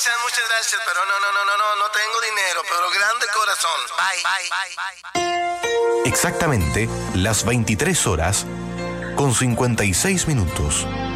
muchas gracias, pero no tengo dinero, pero grande corazón. Bye. Exactamente las 23 horas con 56 minutos.